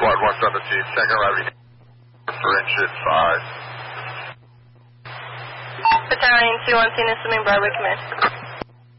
Squad 117, second arriving for engine 5. Battalion 217, assuming Broadway, come in.